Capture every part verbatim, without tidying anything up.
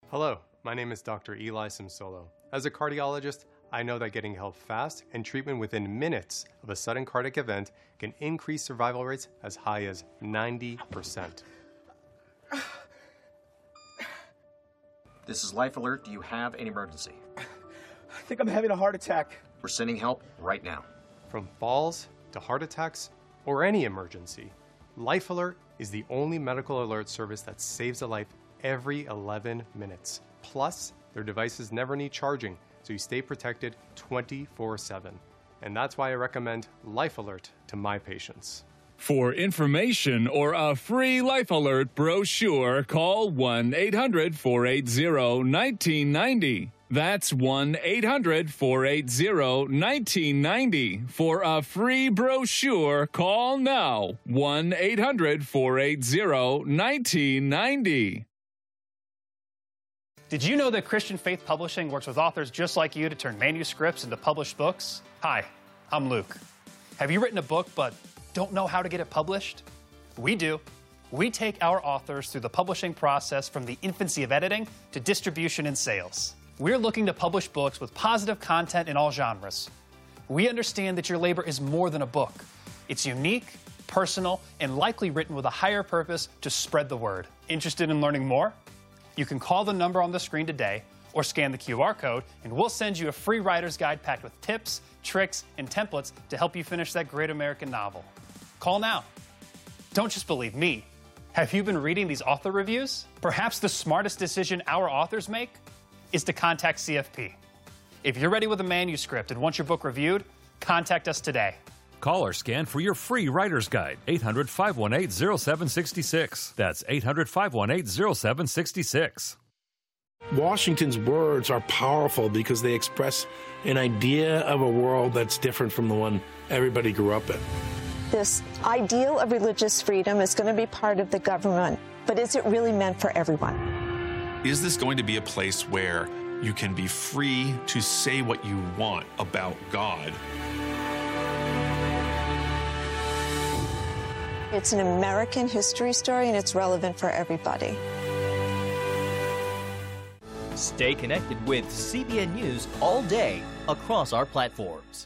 Hello, my name is Doctor Eli Simsolo. As a cardiologist, I know that getting help fast and treatment within minutes of a sudden cardiac event can increase survival rates as high as ninety percent. This is Life Alert. Do you have an emergency? I think I'm having a heart attack. We're sending help right now. From falls to heart attacks or any emergency, Life Alert is the only medical alert service that saves a life every eleven minutes. Plus, their devices never need charging, so you stay protected twenty-four seven. And that's why I recommend Life Alert to my patients. For information or a free Life Alert brochure, call one eight hundred, four eight zero, one nine nine zero. That's one eight hundred, four eight zero, one nine nine zero. For a free brochure, call now. one eight hundred, four eight zero, one nine nine zero. Did you know that Christian Faith Publishing works with authors just like you to turn manuscripts into published books? Hi, I'm Luke. Have you written a book but don't know how to get it published? We do. We take our authors through the publishing process from the infancy of editing to distribution and sales. We're looking to publish books with positive content in all genres. We understand that your labor is more than a book. It's unique, personal, and likely written with a higher purpose to spread the word. Interested in learning more? You can call the number on the screen today or scan the Q R code, and we'll send you a free writer's guide packed with tips, tricks, and templates to help you finish that great American novel. Call now. Don't just believe me. Have you been reading these author reviews? Perhaps the smartest decision our authors make is to contact C F P. If you're ready with a manuscript and want your book reviewed, contact us today. Call or scan for your free writer's guide, eight hundred, five one eight, zero seven six six. That's eight hundred, five one eight, zero seven six six. Washington's words are powerful because they express an idea of a world that's different from the one everybody grew up in. This ideal of religious freedom is going to be part of the government, but is it really meant for everyone? Is this going to be a place where you can be free to say what you want about God? It's an American history story, and it's relevant for everybody. Stay connected with C B N News all day across our platforms.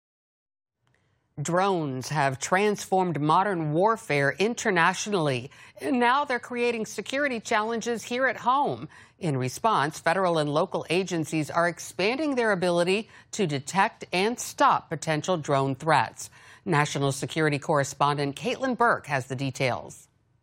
Drones have transformed modern warfare internationally, and now they're creating security challenges here at home. In response, federal and local agencies are expanding their ability to detect and stop potential drone threats. National security correspondent Caitlin Burke has the details.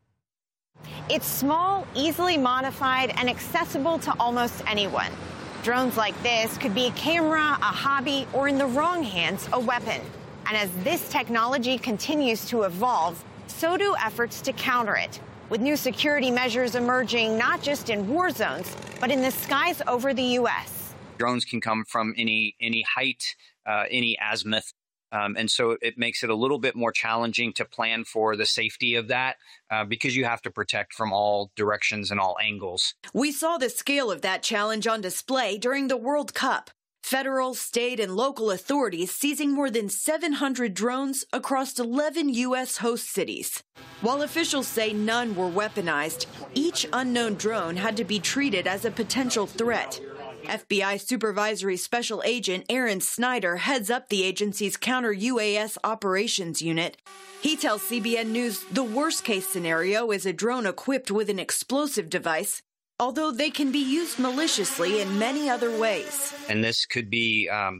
It's small, easily modified, and accessible to almost anyone. Drones like this could be a camera, a hobby, or in the wrong hands, a weapon. And as this technology continues to evolve, so do efforts to counter it, with new security measures emerging not just in war zones, but in the skies over the U S. Drones can come from any any height, uh, any azimuth. Um, and so it makes it a little bit more challenging to plan for the safety of that uh, because you have to protect from all directions and all angles. We saw the scale of that challenge on display during the World Cup. Federal, state, and local authorities seizing more than seven hundred drones across eleven U S host cities. While officials say none were weaponized, each unknown drone had to be treated as a potential threat. F B I Supervisory Special Agent Aaron Snyder heads up the agency's counter-U A S operations unit. He tells C B N News the worst-case scenario is a drone equipped with an explosive device, although they can be used maliciously in many other ways. And this could be um,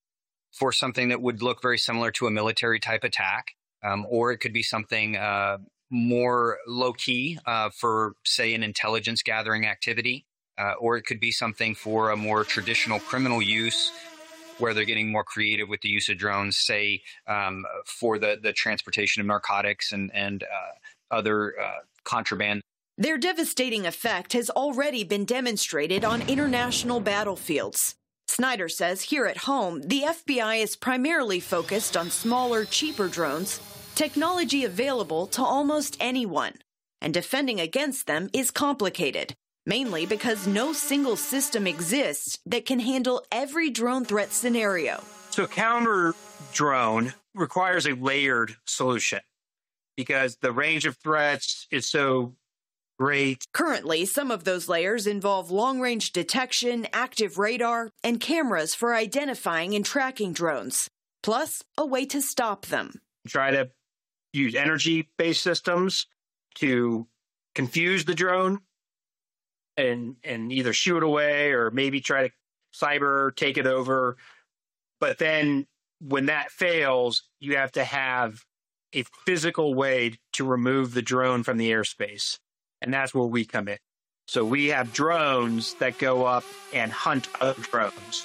for something that would look very similar to a military-type attack, um, or it could be something uh, more low-key uh, for, say, an intelligence-gathering activity. Uh, or it could be something for a more traditional criminal use where they're getting more creative with the use of drones, say, um, for the, the transportation of narcotics and, and uh, other uh, contraband. Their devastating effect has already been demonstrated on international battlefields. Snyder says here at home, the F B I is primarily focused on smaller, cheaper drones, technology available to almost anyone. And defending against them is complicated. Mainly because no single system exists that can handle every drone threat scenario. So counter drone requires a layered solution because the range of threats is so Great. Currently, some of those layers involve long-range detection, active radar, and cameras for identifying and tracking drones, plus a way to stop them. Try to use energy-based systems to confuse the drone and and either shoo it away or maybe try to cyber take it over. But then when that fails, you have to have a physical way to remove the drone from the airspace. And that's where we come in. So we have drones that go up and hunt other drones,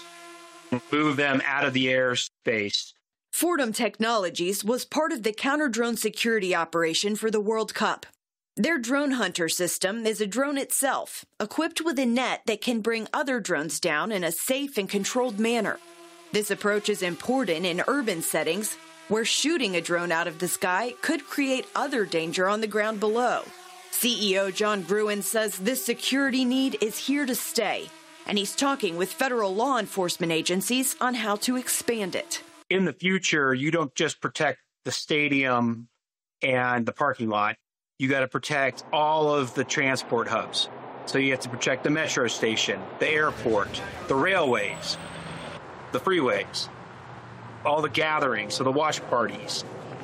move them out of the airspace. Fordham Technologies was part of the counter-drone security operation for the World Cup. Their drone hunter system is a drone itself, equipped with a net that can bring other drones down in a safe and controlled manner. This approach is important in urban settings where shooting a drone out of the sky could create other danger on the ground below. C E O John Gruen says this security need is here to stay, and he's talking with federal law enforcement agencies on how to expand it. In the future, you don't just protect the stadium and the parking lot. You got to protect all of the transport hubs. So you have to protect the metro station, the airport, the railways, the freeways, all the gatherings, so the watch parties,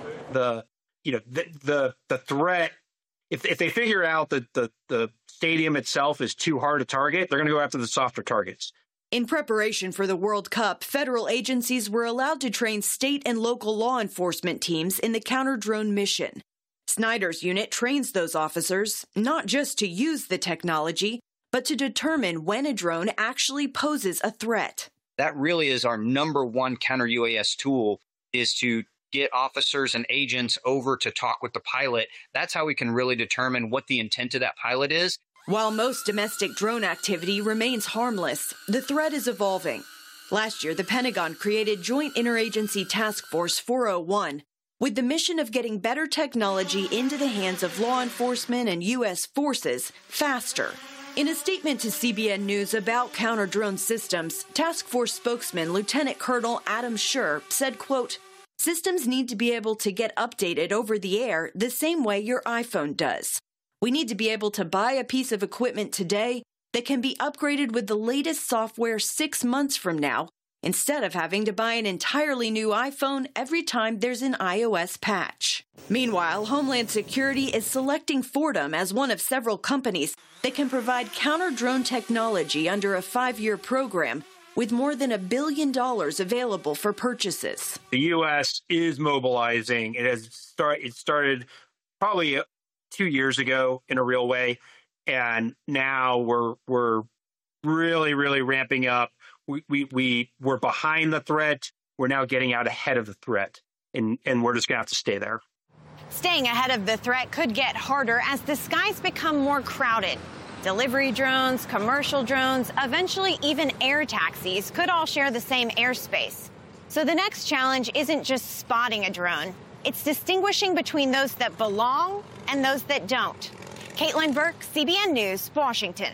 the you know the the, the threat. If if they figure out that the, the stadium itself is too hard to target, they're going to go after the softer targets. In preparation for the World Cup, federal agencies were allowed to train state and local law enforcement teams in the counter-drone mission. Snyder's unit trains those officers not just to use the technology, but to determine when a drone actually poses a threat. That really is our number one counter-U A S tool, is to get officers and agents over to talk with the pilot. That's how we can really determine what the intent of that pilot is. While most domestic drone activity remains harmless, the threat is evolving. Last year, the Pentagon created Joint Interagency Task Force four oh one with the mission of getting better technology into the hands of law enforcement and U S forces faster. In a statement to C B N News about counter-drone systems, Task Force spokesman Lieutenant Colonel Adam Schur said, quote, "Systems need to be able to get updated over the air the same way your iPhone does. We need to be able to buy a piece of equipment today that can be upgraded with the latest software six months from now, instead of having to buy an entirely new iPhone every time there's an iOS patch." Meanwhile, Homeland Security is selecting Fordham as one of several companies that can provide counter-drone technology under a five-year program with more than a billion dollars available for purchases. The U S is mobilizing. It has start, it started probably two years ago in a real way, and now we're we're really really ramping up. We we we we're behind the threat. We're now getting out ahead of the threat, and and we're just gonna have to stay there. Staying ahead of the threat could get harder as the skies become more crowded. Delivery drones, commercial drones, eventually even air taxis could all share the same airspace. So the next challenge isn't just spotting a drone. It's distinguishing between those that belong and those that don't. Caitlin Burke, C B N News, Washington.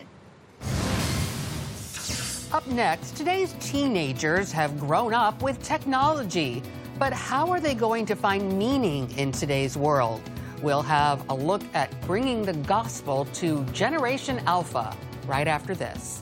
Up next, today's teenagers have grown up with technology. But how are they going to find meaning in today's world? We'll have a look at bringing the gospel to Generation Alpha right after this.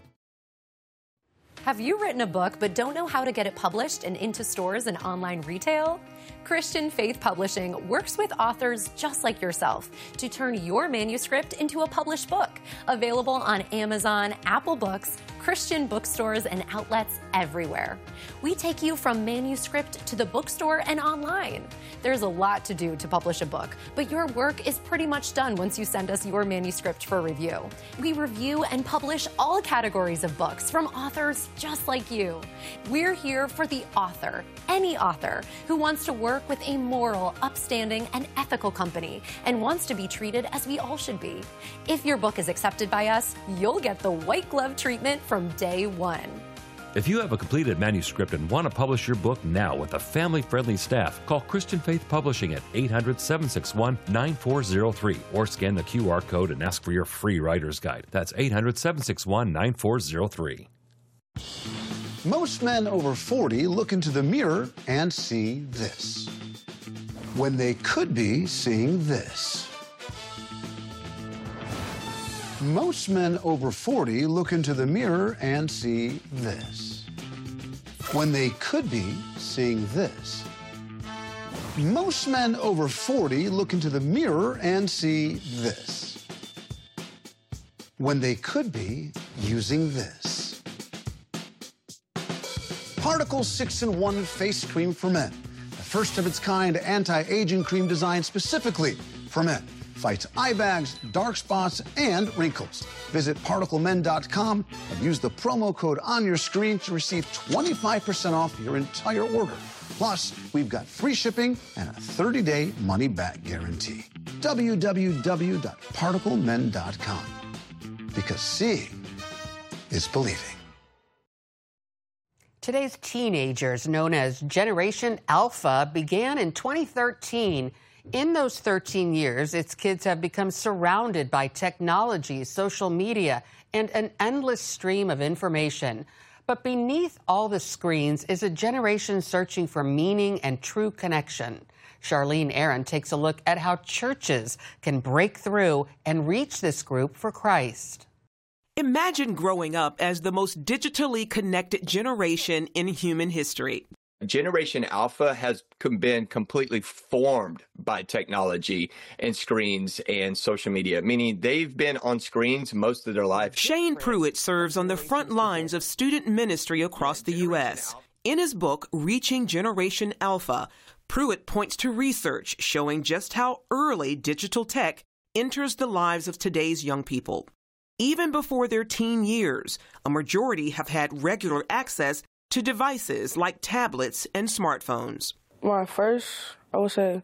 Have you written a book but don't know how to get it published and into stores and online retail? Christian Faith Publishing works with authors just like yourself to turn your manuscript into a published book, available on Amazon, Apple Books, Christian bookstores, and outlets everywhere. We take you from manuscript to the bookstore and online. There's a lot to do to publish a book, but your work is pretty much done once you send us your manuscript for review. We review and publish all categories of books from authors just like you. We're here for the author, any author, who wants to work with a moral, upstanding, and ethical company and wants to be treated as we all should be. If your book is accepted by us, you'll get the white glove treatment from day one. If you have a completed manuscript and want to publish your book now with a family-friendly staff, call Christian Faith Publishing at eight hundred, seven six one, nine four zero three or scan the Q R code and ask for your free writer's guide. That's eight hundred, seven six one, nine four zero three. Most men over forty look into the mirror and see this, when they could be seeing this. Most men over forty look into the mirror and see this, when they could be seeing this. Most men over forty look into the mirror and see this, when they could be using this. Particle six in one Face Cream for Men, the first of its kind anti-aging cream designed specifically for men. Fights eye bags, dark spots, and wrinkles. Visit particle men dot com and use the promo code on your screen to receive twenty-five percent off your entire order. Plus, we've got free shipping and a thirty-day money-back guarantee. w w w dot particle men dot com. Because seeing is believing. Today's teenagers, known as Generation Alpha, began in twenty thirteen. In those thirteen years, its kids have become surrounded by technology, social media, and an endless stream of information. But beneath all the screens is a generation searching for meaning and true connection. Charlene Aaron takes a look at how churches can break through and reach this group for Christ. Imagine growing up as the most digitally connected generation in human history. Generation Alpha has been completely formed by technology and screens and social media, meaning they've been on screens most of their life. Shane Pruitt serves on the front lines of student ministry across the U S. In his book, Reaching Generation Alpha, Pruitt points to research showing just how early digital tech enters the lives of today's young people. Even before their teen years, a majority have had regular access to devices like tablets and smartphones. My first, I would say,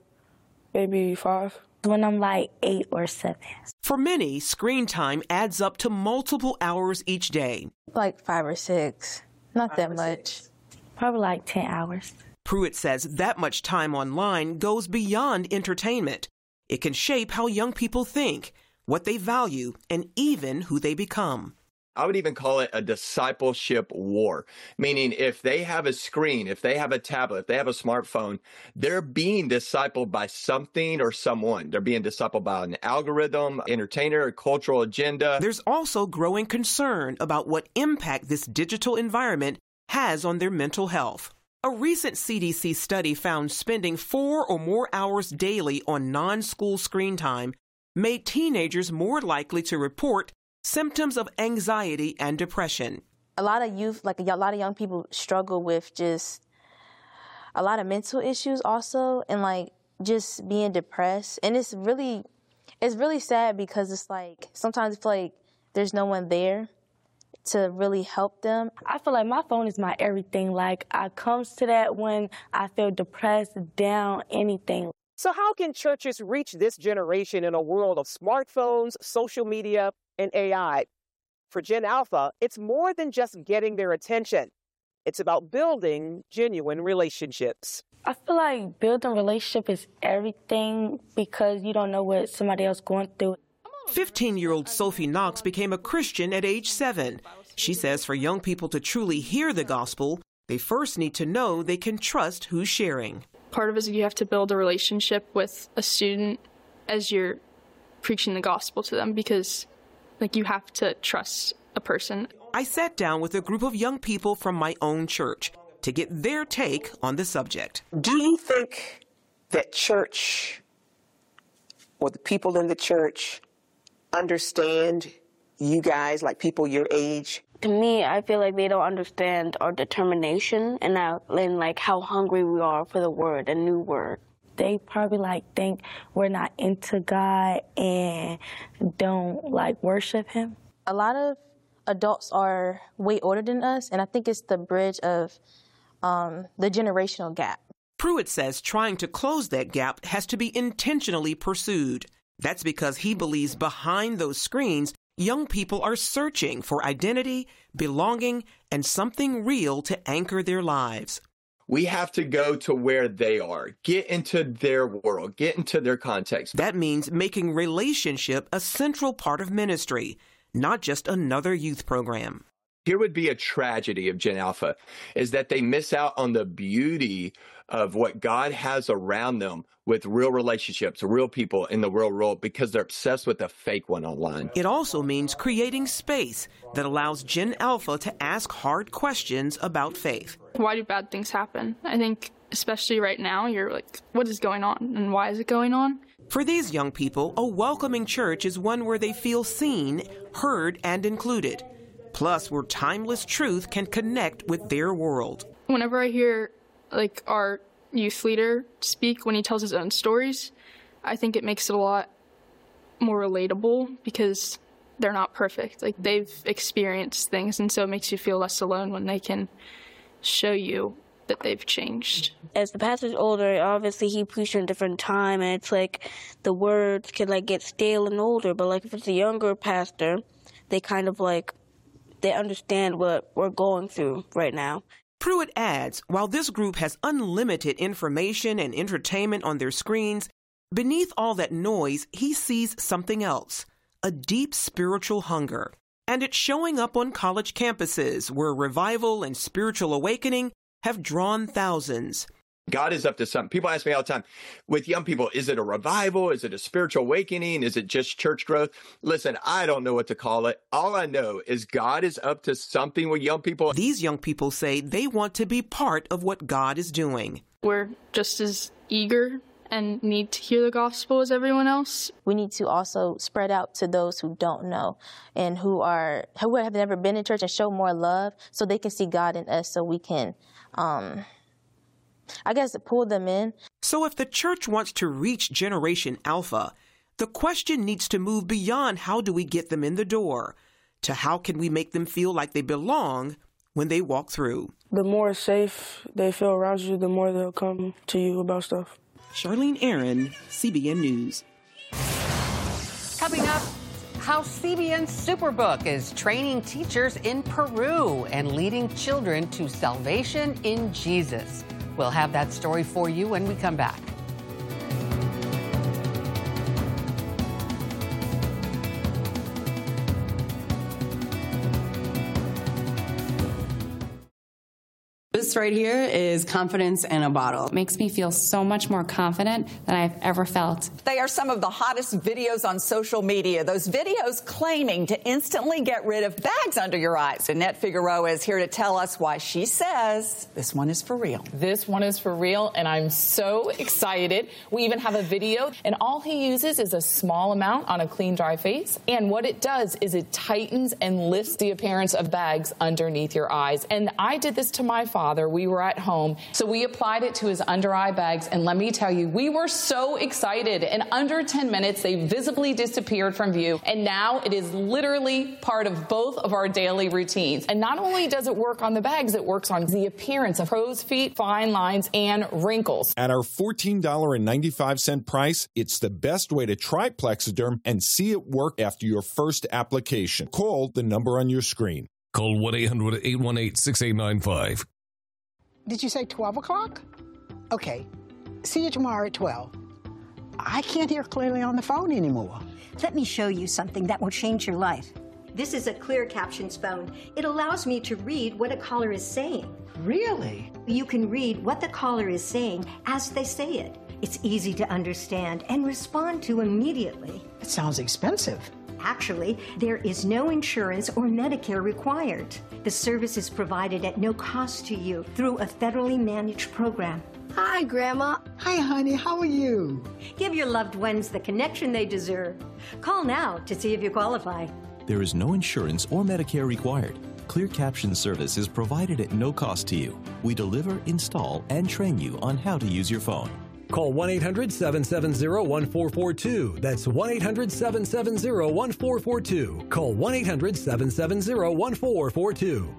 maybe five. When I'm like eight or seven. For many, screen time adds up to multiple hours each day. Like five or six. Not that much. Probably like ten hours. Pruitt says that much time online goes beyond entertainment. It can shape how young people think, what they value, and even who they become. I would even call it a discipleship war, meaning if they have a screen, if they have a tablet, if they have a smartphone, they're being discipled by something or someone. They're being discipled by an algorithm, entertainer, a cultural agenda. There's also growing concern about what impact this digital environment has on their mental health. A recent C D C study found spending four or more hours daily on non-school screen time made teenagers more likely to report symptoms of anxiety and depression. A lot of youth, like a lot of young people, struggle with just a lot of mental issues also, and like just being depressed. And it's really, it's really sad because it's like sometimes I feel like there's no one there to really help them. I feel like my phone is my everything. Like I comes to that when I feel depressed, down, anything. So how can churches reach this generation in a world of smartphones, social media, and A I? For Gen Alpha, it's more than just getting their attention. It's about building genuine relationships. I feel like building a relationship is everything because you don't know what somebody else going through. fifteen-year-old Sophie Knox became a Christian at age seven. She says for young people to truly hear the gospel, they first need to know they can trust who's sharing. Part of it is you have to build a relationship with a student as you're preaching the gospel to them because like you have to trust a person. I sat down with a group of young people from my own church to get their take on the subject. Do you think that church or the people in the church understand you guys, like people your age? To me, I feel like they don't understand our determination and, our, and like how hungry we are for the word, a new word. They probably like think we're not into God and don't like worship him. A lot of adults are way older than us, and I think it's the bridge of um, the generational gap. Pruitt says trying to close that gap has to be intentionally pursued. That's because he believes behind those screens, young people are searching for identity, belonging, and something real to anchor their lives. We have to go to where they are, get into their world, get into their context. That means making relationship a central part of ministry, not just another youth program. here would be a tragedy of Gen Alpha, is that they miss out on the beauty of what God has around them with real relationships, real people in the real world, because they're obsessed with the fake one online. It also means creating space that allows Gen Alpha to ask hard questions about faith. Why do bad things happen? I think especially right now, you're like, what is going on and why is it going on? For these young people, a welcoming church is one where they feel seen, heard, and included. Plus, where timeless truth can connect with their world. Whenever I hear like our youth leader speak when he tells his own stories, I think it makes it a lot more relatable because they're not perfect. Like, they've experienced things, and so it makes you feel less alone when they can show you that they've changed. As the pastor's older, obviously he preached in a different time, and it's like the words can like get stale and older, but like if it's a younger pastor, they kind of like, they understand what we're going through right now. Pruitt adds, while this group has unlimited information and entertainment on their screens, beneath all that noise, he sees something else, a deep spiritual hunger. And it's showing up on college campuses where revival and spiritual awakening have drawn thousands. God is up to something. People ask me all the time, with young people, is it a revival? Is it a spiritual awakening? Is it just church growth? Listen, I don't know what to call it. All I know is God is up to something with young people. These young people say they want to be part of what God is doing. We're just as eager and need to hear the gospel as everyone else. We need to also spread out to those who don't know and who are who have never been in church, and show more love so they can see God in us, so we can um I guess pull them in. So if the church wants to reach Generation Alpha, the question needs to move beyond how do we get them in the door to how can we make them feel like they belong when they walk through. The more safe they feel around you, the more they'll come to you about stuff. Charlene Aaron, C B N News. Coming up, how C B N Superbook is training teachers in Peru and leading children to salvation in Jesus. We'll have that story for you when we come back. This right here is confidence in a bottle. It makes me feel so much more confident than I've ever felt. They are some of the hottest videos on social media. Those videos claiming to instantly get rid of bags under your eyes. Annette Figueroa is here to tell us why she says this one is for real. This one is for real, and I'm so excited. We even have a video, and all he uses is a small amount on a clean, dry face. And what it does is it tightens and lifts the appearance of bags underneath your eyes. And I did this to my father. We were at home, so we applied it to his under eye bags, and let me tell you, we were so excited. In under ten minutes, they visibly disappeared from view, and now it is literally part of both of our daily routines. And not only does it work on the bags, it works on the appearance of crow's feet, fine lines, and wrinkles. At our fourteen ninety-five price, it's the best way to try Plexiderm and see it work after your first application. Call the number on your screen. Call one eight hundred, eight one eight, six eight nine five. Did you say twelve o'clock? Okay. See you tomorrow at twelve. I can't hear clearly on the phone anymore. Let me show you something that will change your life. This is a Clear Captions phone. It allows me to read what a caller is saying. Really? You can read what the caller is saying as they say it. It's easy to understand and respond to immediately. It sounds expensive. Actually, there is no insurance or Medicare required. The service is provided at no cost to you through a federally managed program. Hi, Grandma. Hi, honey. How are you? Give your loved ones the connection they deserve. Call now to see if you qualify. There is no insurance or Medicare required. Clear Caption service is provided at no cost to you. We deliver, install, and train you on how to use your phone. Call one eight hundred, seven seven zero, one four four two. That's one eight hundred, seven seven zero, one four four two. Call one eight hundred, seven seven zero, one four four two.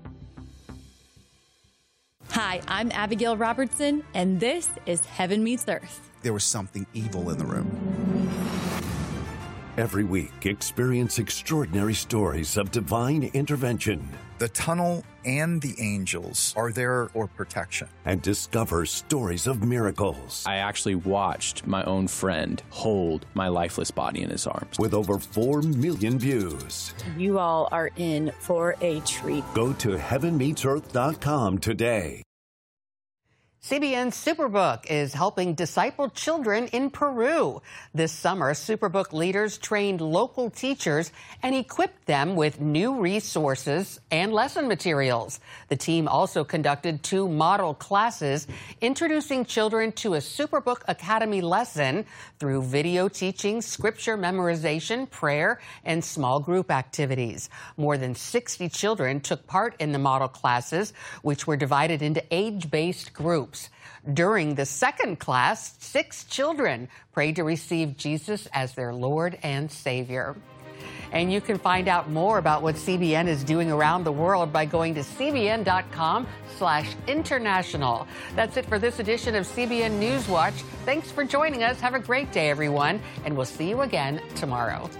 Hi, I'm Abigail Robertson, and this is Heaven Meets Earth. There was something evil in the room. Every week, experience extraordinary stories of divine intervention. The tunnel and the angels are there for protection. And discover stories of miracles. I actually watched my own friend hold my lifeless body in his arms. With over four million views. You all are in for a treat. Go to heaven meets earth dot com today. C B N Superbook is helping disciple children in Peru. This summer, Superbook leaders trained local teachers and equipped them with new resources and lesson materials. The team also conducted two model classes, introducing children to a Superbook Academy lesson through video teaching, scripture memorization, prayer, and small group activities. More than sixty children took part in the model classes, which were divided into age-based groups. During the second class, six children prayed to receive Jesus as their Lord and Savior. And you can find out more about what C B N is doing around the world by going to c b n dot com slash international. That's it for this edition of C B N Newswatch. Thanks for joining us. Have a great day, everyone, and we'll see you again tomorrow.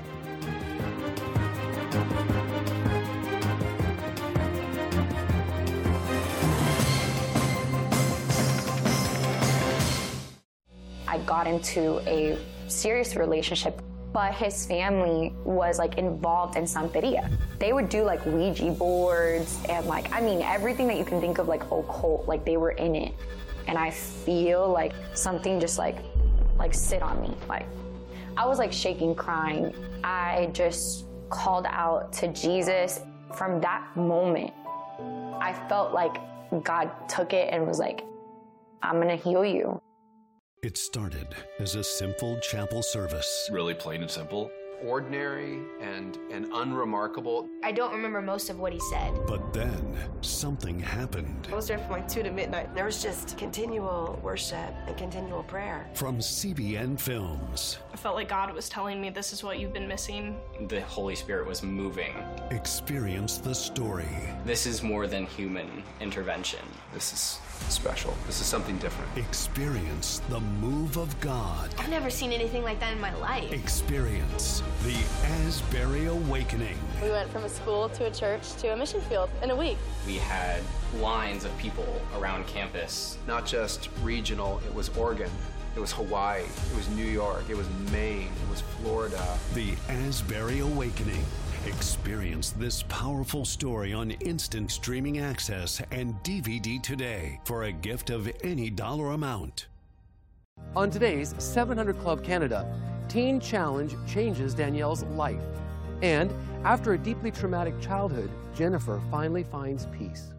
I got into a serious relationship, but his family was like involved in Santeria. They would do like Ouija boards and like, I mean, everything that you can think of like occult, like they were in it. And I feel like something just like, like sit on me. Like I was like shaking, crying. I just called out to Jesus. From that moment, I felt like God took it and was like, I'm gonna heal you. It started as a simple chapel service. Really plain and simple. Ordinary and, and unremarkable. I don't remember most of what he said. But then something happened. I was there from like two to midnight. There was just continual worship and continual prayer. From C B N Films. I felt like God was telling me this is what you've been missing. The Holy Spirit was moving. Experience the story. This is more than human intervention. This is special. This is something different. Experience the move of God. I've never seen anything like that in my life. Experience the Asbury Awakening. We went from a school to a church to a mission field in a week. We had lines of people around campus. Not just regional, it was Oregon. It was Hawaii, it was New York, it was Maine, it was Florida. The Asbury Awakening. Experience this powerful story on instant streaming access and D V D today for a gift of any dollar amount. On today's seven hundred Club Canada, Teen Challenge changes Danielle's life. And after a deeply traumatic childhood, Jennifer finally finds peace.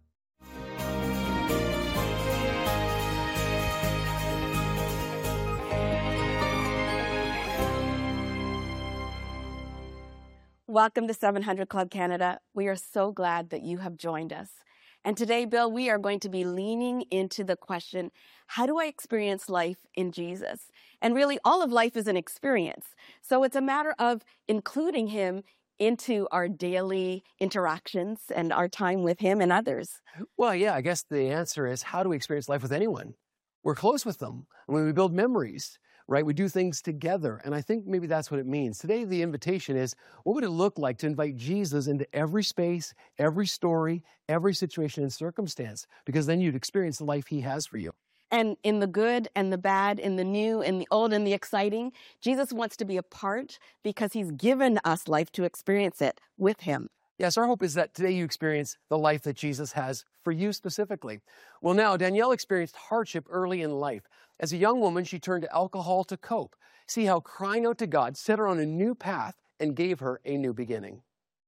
Welcome to seven hundred Club Canada. We are so glad that you have joined us. And today, Bill, we are going to be leaning into the question, how do I experience life in Jesus? And really, all of life is an experience. So it's a matter of including him into our daily interactions and our time with him and others. Well, yeah, I guess the answer is, how do we experience life with anyone? We're close with them. I mean, we build memories. Right? We do things together. And I think maybe that's what it means. Today, the invitation is, what would it look like to invite Jesus into every space, every story, every situation and circumstance? Because then you'd experience the life he has for you. And in the good and the bad, in the new and the old and the exciting, Jesus wants to be a part because he's given us life to experience it with him. Yes, our hope is that today you experience the life that Jesus has for you specifically. Well, now, Danielle experienced hardship early in life. As a young woman, she turned to alcohol to cope. See how crying out to God set her on a new path and gave her a new beginning.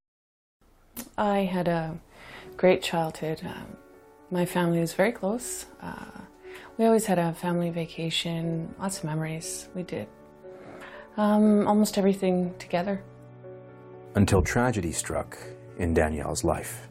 I had a great childhood. Uh, my family was very close. Uh, we always had a family vacation, lots of memories. We did um, almost everything together. Until tragedy struck in Danielle's life.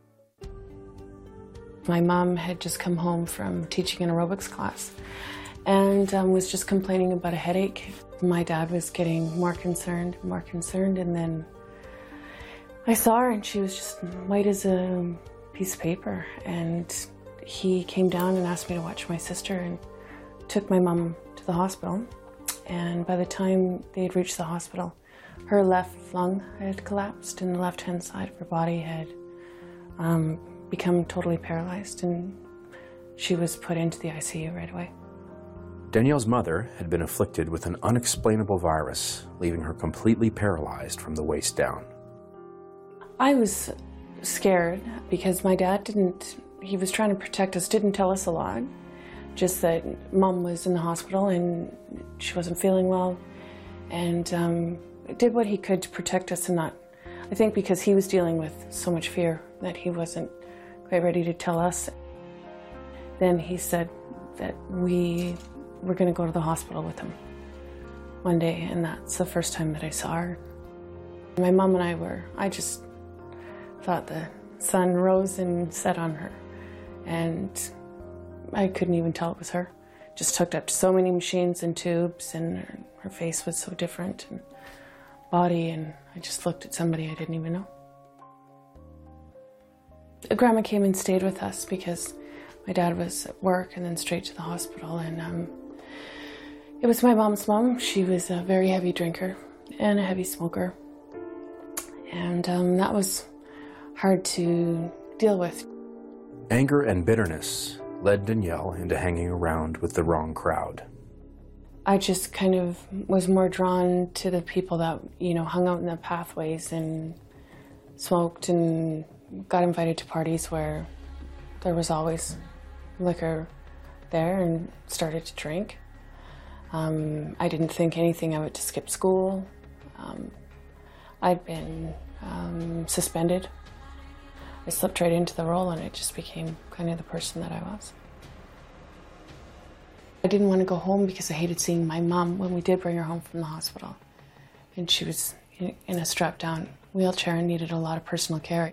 My mom had just come home from teaching an aerobics class and um, was just complaining about a headache. My dad was getting more concerned, more concerned, and then I saw her and she was just white as a piece of paper. And he came down and asked me to watch my sister and took my mom to the hospital. and by the time they had reached the hospital, her left lung had collapsed and the left-hand side of her body had um, become totally paralyzed, and she was put into the I C U right away. Danielle's mother had been afflicted with an unexplainable virus, leaving her completely paralyzed from the waist down. I was scared because my dad didn't, he was trying to protect us, didn't tell us a lot. Just that Mom was in the hospital and she wasn't feeling well, and um, did what he could to protect us and not, I think because he was dealing with so much fear that he wasn't quite ready to tell us. Then he said that we were going to go to the hospital with him one day, and that's the first time that I saw her. My mom and I were, I just thought the sun rose and set on her, and I couldn't even tell it was her. Just hooked up to so many machines and tubes, and her, her face was so different, and body, and I just looked at somebody I didn't even know. Grandma came and stayed with us because my dad was at work and then straight to the hospital, and um, it was my mom's mom. She was a very heavy drinker and a heavy smoker, and um, that was hard to deal with. Anger and bitterness led Danielle into hanging around with the wrong crowd. I just kind of was more drawn to the people that, you know, hung out in the pathways and smoked and got invited to parties where there was always liquor there, and started to drink. Um, I didn't think anything of it to skip school. Um, I'd been um, suspended. I slipped right into the role, and it just became kind of the person that I was. I didn't want to go home because I hated seeing my mom when we did bring her home from the hospital. And she was in a strapped-down wheelchair and needed a lot of personal care.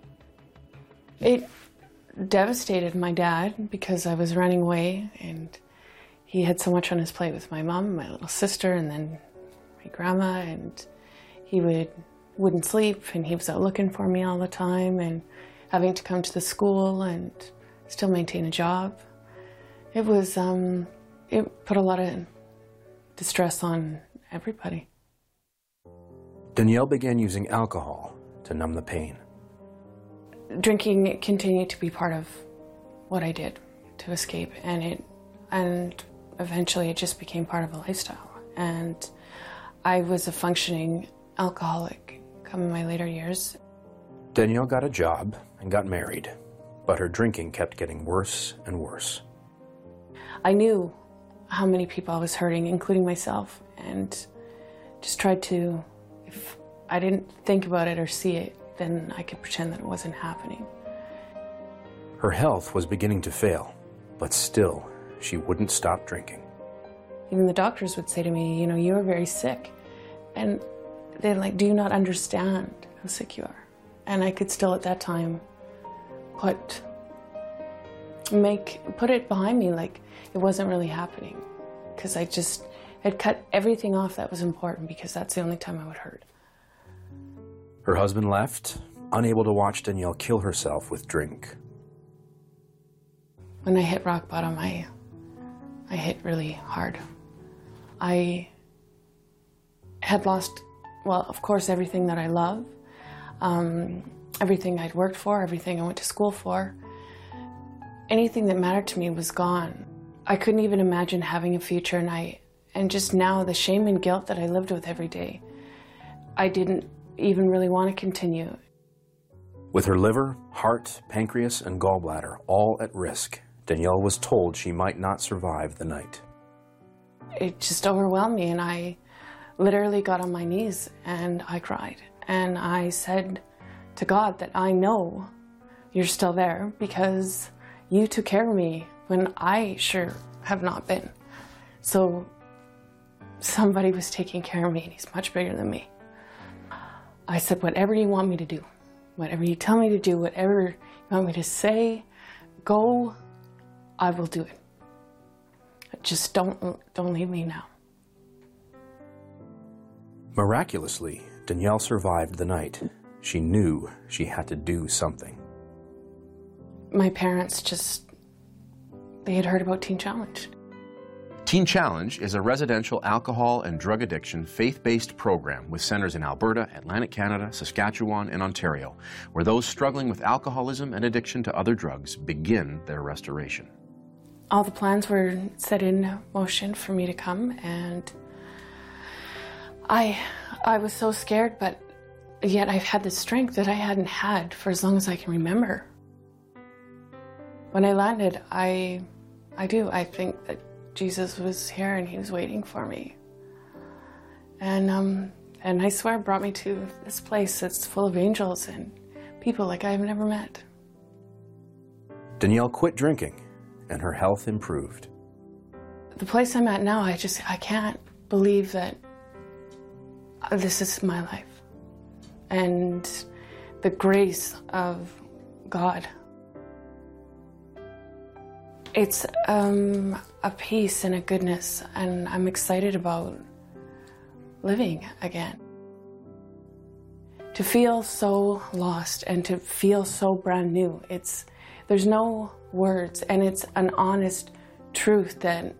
It devastated my dad because I was running away, and he had so much on his plate with my mom, my little sister, and then my grandma, and he would, wouldn't sleep, and he was out looking for me all the time, and having to come to the school and still maintain a job. It was, um, it put a lot of distress on everybody. Danielle began using alcohol to numb the pain. Drinking continued to be part of what I did to escape, and it, and eventually it just became part of a lifestyle. And I was a functioning alcoholic come in my later years. Danielle got a job and got married, but her drinking kept getting worse and worse. I knew how many people I was hurting, including myself, and just tried to, if I didn't think about it or see it, then I could pretend that it wasn't happening. Her health was beginning to fail, but still, she wouldn't stop drinking. Even the doctors would say to me, you know, you're very sick. And they're like, do you not understand how sick you are? And I could still at that time put, make, put it behind me like it wasn't really happening. Because I just had cut everything off that was important, because that's the only time I would hurt. Her husband left, unable to watch Danielle kill herself with drink. When I hit rock bottom, I, I hit really hard. I had lost, well, of course, everything that I love, um, everything I'd worked for, everything I went to school for. Anything that mattered to me was gone. I couldn't even imagine having a future, and I, and just now the shame and guilt that I lived with every day, I didn't even really want to continue. With her liver, heart, pancreas, and gallbladder all at risk, Danielle was told she might not survive the night. It just overwhelmed me, and I literally got on my knees and I cried. And I said to God that I know you're still there, because you took care of me when I sure have not been. So somebody was taking care of me, and he's much bigger than me. I said, whatever you want me to do, whatever you tell me to do, whatever you want me to say, go, I will do it. Just don't, don't leave me now. Miraculously, Danielle survived the night. She knew she had to do something. My parents just, they had heard about Teen Challenge. Teen Challenge is a residential alcohol and drug addiction faith-based program with centers in Alberta, Atlantic Canada, Saskatchewan, and Ontario, where those struggling with alcoholism and addiction to other drugs begin their restoration. All the plans were set in motion for me to come, and I, I was so scared, but yet I've had the strength that I hadn't had for as long as I can remember. When I landed, I, I do, I think that Jesus was here and he was waiting for me. And, um, and I swear brought me to this place that's full of angels and people like I've never met. Danielle quit drinking and her health improved. The place I'm at now, I just, I can't believe that this is my life. And the grace of God. It's um, a peace and a goodness, and I'm excited about living again. To feel so lost and to feel so brand new, it's, there's no words, and it's an honest truth that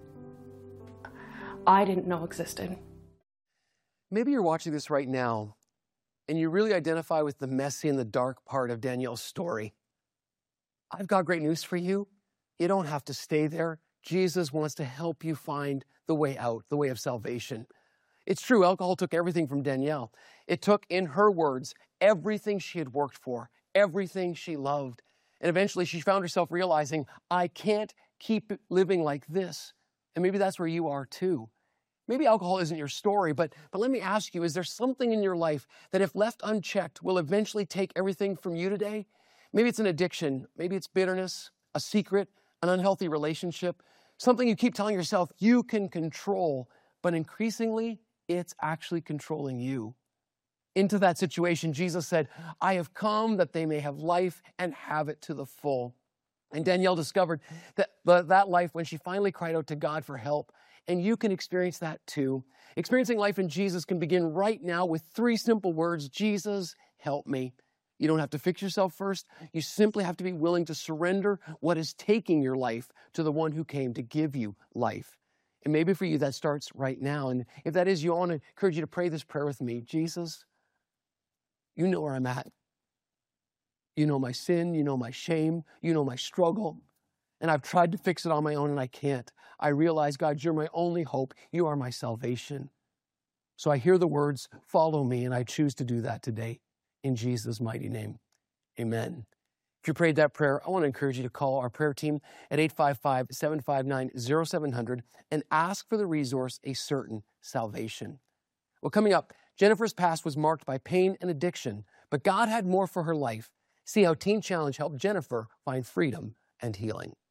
I didn't know existed. Maybe you're watching this right now, and you really identify with the messy and the dark part of Danielle's story. I've got great news for you. You don't have to stay there. Jesus wants to help you find the way out, the way of salvation. It's true, alcohol took everything from Danielle. It took, in her words, everything she had worked for, everything she loved. And eventually she found herself realizing, I can't keep living like this. And maybe that's where you are too. Maybe alcohol isn't your story, but, but let me ask you, is there something in your life that if left unchecked will eventually take everything from you today? Maybe it's an addiction, maybe it's bitterness, a secret, an unhealthy relationship, something you keep telling yourself you can control, but increasingly it's actually controlling you. Into that situation, Jesus said, I have come that they may have life and have it to the full. And Danielle discovered that, that life when she finally cried out to God for help. And you can experience that too. Experiencing life in Jesus can begin right now with three simple words: Jesus, help me. You don't have to fix yourself first. You simply have to be willing to surrender what is taking your life to the one who came to give you life. And maybe for you, that starts right now. And if that is you, I want to encourage you to pray this prayer with me. Jesus, you know where I'm at. You know my sin. You know my shame. You know my struggle. And I've tried to fix it on my own, and I can't. I realize, God, you're my only hope. You are my salvation. So I hear the words, follow me, and I choose to do that today. In Jesus' mighty name, amen. If you prayed that prayer, I want to encourage you to call our prayer team at eight five five, seven five nine, zero seven zero zero and ask for the resource, A Certain Salvation. Well, coming up, Jennifer's past was marked by pain and addiction, but God had more for her life. See how Teen Challenge helped Jennifer find freedom and healing.